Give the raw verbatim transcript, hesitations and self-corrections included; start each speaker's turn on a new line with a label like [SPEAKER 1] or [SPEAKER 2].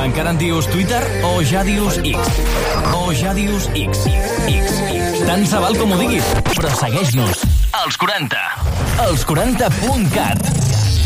[SPEAKER 1] Encara en dius Twitter o ja dius X? O ja dius X? X, X. Tant se val com ho diguis, però segueix-nos. Els quaranta. Els quaranta punt cat.